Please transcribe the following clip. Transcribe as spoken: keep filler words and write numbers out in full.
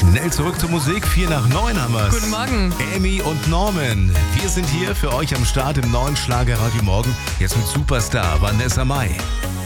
Schnell zurück zur Musik. Vier nach neun haben wir's. Guten Morgen. Amy und Norman. Wir sind hier für euch am Start im neuen Schlager Radio Morgen. Jetzt mit Superstar Vanessa Mai.